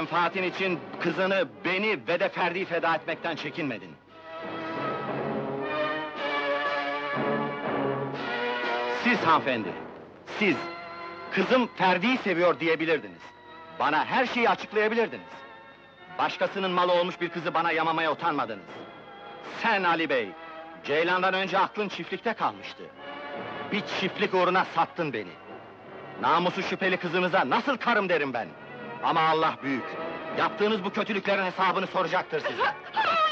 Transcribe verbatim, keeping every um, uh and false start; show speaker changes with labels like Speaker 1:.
Speaker 1: Menfaatin için kızını, beni ve de Ferdi'yi feda etmekten çekinmedin. Siz hanımefendi, siz, kızım Ferdi'yi seviyor diyebilirdiniz. Bana her şeyi açıklayabilirdiniz. Başkasının malı olmuş bir kızı bana yamamaya utanmadınız. Sen Ali Bey, Ceylan'dan önce aklın çiftlikte kalmıştı. Bir çiftlik uğruna sattın beni. Namusu şüpheli kızınıza nasıl karım derim ben? Ama Allah büyük! Yaptığınız bu kötülüklerin hesabını soracaktır size!